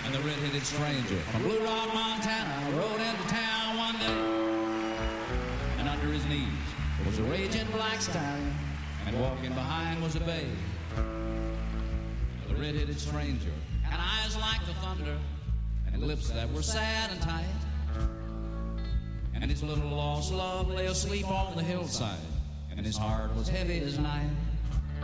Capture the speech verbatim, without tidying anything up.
and the red-headed stranger from Blue Rock, Montana, rode into town one day. And under his knees was a raging black stallion, and walking behind was a bay. The red-headed stranger had eyes like the thunder, and lips that were sad and tight. And his little lost love lay asleep on the hillside, and his heart was heavy as night.